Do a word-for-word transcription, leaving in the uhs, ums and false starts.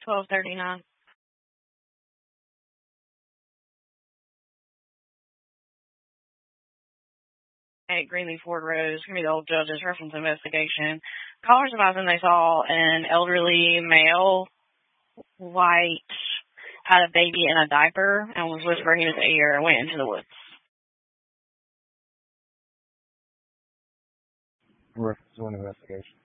twelve thirty-nine. At Greenleaf Ford Road. It's going to be the old judge's reference investigation. Callers advising they saw an elderly male, white, had a baby in a diaper, and was whispering in his ear and went into the woods. Reference to an investigation.